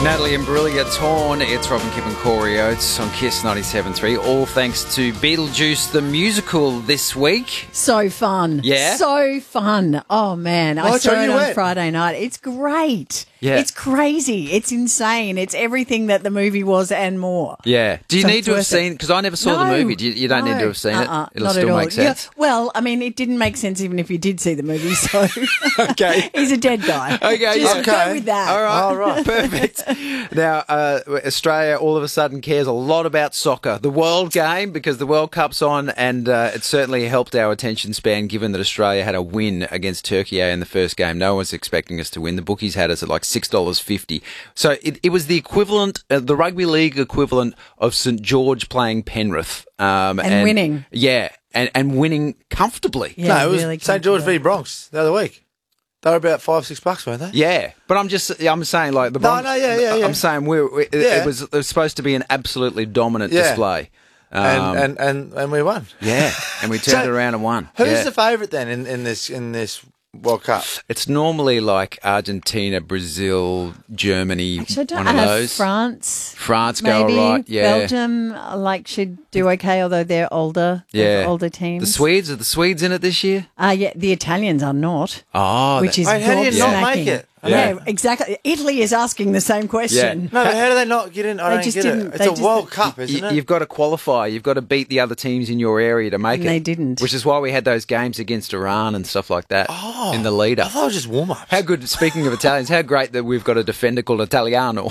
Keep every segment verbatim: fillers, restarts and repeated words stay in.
Natalie Imbruglia, Torn. It's Robin Kipp and Corey Oates on Kiss ninety-seven point three. All thanks to Beetlejuice the musical this week. So fun. Yeah? So fun. Oh, man. Well, I saw so it you on went. Friday night. It's great. Yeah. It's crazy. It's insane. It's everything that the movie was and more. Yeah. Do you So need it's to have worth it. seen, because I never saw the No, movie. Do you, you don't no. need to have seen Uh-uh, it. It'll not still at all. make sense. Yeah, well, I mean, it didn't make sense even if you did see the movie, so Okay. he's a dead guy. Okay, Just yeah. go Okay. with that. All right. All right. Perfect. Now, uh, Australia all of a sudden cares a lot about soccer. The World Game, because the World Cup's on, and uh, it certainly helped our attention span given that Australia had a win against Turkey in the first game. No one's expecting us to win. The bookies had us at like six dollars fifty. So it, it was the equivalent, uh, the rugby league equivalent of St George playing Penrith. Um, And winning. Yeah, and, and winning comfortably. Yeah, no, it was really Saint George comfortable. v Bronx the other week. They were about five, six bucks, weren't they? Yeah, but I'm just, I'm saying like the No, Bronx, no, yeah, yeah, yeah. I'm saying we're, we, it, Yeah. it was it was supposed to be an absolutely dominant Yeah. display. Um, And, and, and, and we won. yeah, and we turned So, it around and won. Who's Yeah. the favourite then in, in this in this World Cup? It's normally like Argentina, Brazil, Germany, Actually, I don't one of know. those. France. France go Maybe. all right, yeah. Belgium, uh, like, should do okay, although they're older. Yeah. Older teams. The Swedes, are the Swedes in it this year? Uh, yeah, the Italians are not, Oh, which that- is Wait, how do you not make gobsmacking. it? Yeah. Yeah. exactly. Italy is asking the same question. No, but how do they not get in? I They don't just get didn't- it. It's they a just- World Cup, isn't you, it? you've got to qualify. You've got to beat the other teams in your area to make And it. they didn't. Which is why we had those games against Iran and stuff like that Oh, in the lead I up. thought it was just warm-ups. How good, speaking of Italians, how great that we've got a defender called Italiano.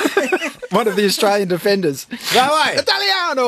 One of the Australian defenders. No way. Italiano!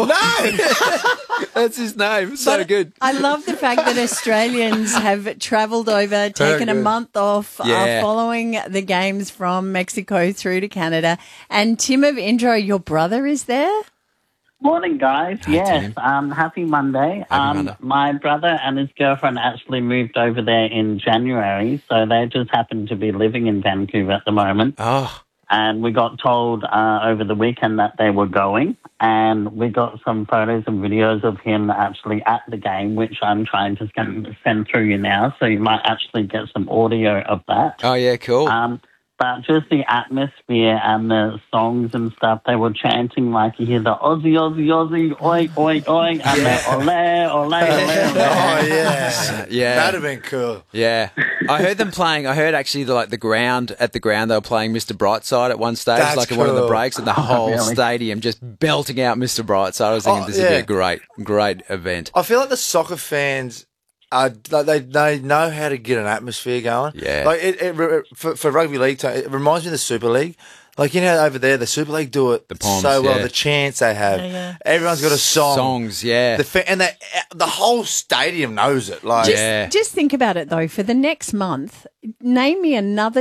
No. That's his name. So But good. I love the fact that Australians have travelled over, taken a good. month off, Yeah. uh, following the games from Mexico through to Canada. And Tim of Intro, your brother is there? Morning, guys. yes, Tim. um, happy Monday. um, Monday. My brother and his girlfriend actually moved over there in January, so they just happen to be living in Vancouver at the moment. Oh, And we got told uh, over the weekend that they were going, and we got some photos and videos of him actually at the game, which I'm trying to send, send through you now, so you might actually get some audio of that. oh yeah, cool. Um, but just the atmosphere and the songs and stuff, they were chanting like you hear the Aussie, Aussie, Aussie, oi, oi, oi, and the ole, ole, ole, ole. Oh, yeah. Yeah. That'd have been cool. Yeah, I heard them playing. I heard actually the, like the ground at the ground they were playing Mister Brightside at one stage, That's like in one of the cool. breaks, and the whole Really? stadium just belting out Mister Brightside. I was thinking Oh, this would be yeah. a great, great event. I feel like the soccer fans are like they they know how to get an atmosphere going. Yeah. like it, it, it for, for rugby league, it reminds me of the Super League. Like you know over there, the Super League do it The Poms, so well. yeah. The chants they have, Yeah, yeah. everyone's got a song. Songs, yeah. The fa- and the the whole stadium knows it. Like Yeah. Just think about it, though. For the next month, name me another